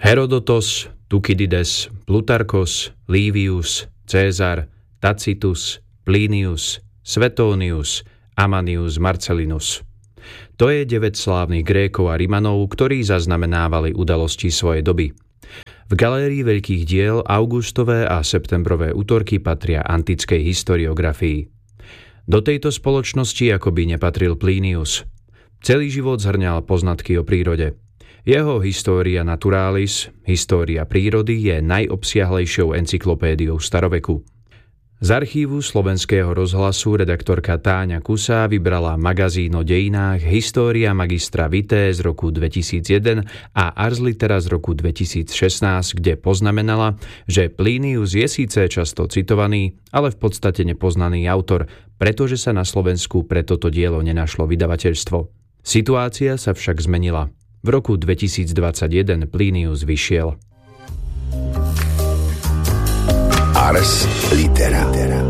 Herodotos, Tukydides, Plutarchos, Livius, Cézar, Tacitus, Plinius, Suetonius, Amanius Marcellinus. To je 9 slávnych Grékov a Rimanov, ktorí zaznamenávali udalosti svojej doby. V galérii veľkých diel augustové a septembrové útorky patria antickej historiografii. Do tejto spoločnosti akoby nepatril Plinius. Celý život zhrňal poznatky o prírode. Jeho Historia Naturalis, História prírody, je najobsiahlejšou encyklopédiou staroveku. Z archívu Slovenského rozhlasu redaktorka Táňa Kusá vybrala magazín o dejinách História magistra Vitae z roku 2001 a Ars Litera z roku 2016, kde poznamenala, že Plinius je síce často citovaný, ale v podstate nepoznaný autor, pretože sa na Slovensku pre toto dielo nenašlo vydavateľstvo. Situácia sa však zmenila. V roku 2021 Plinius vyšiel. Ars Litera.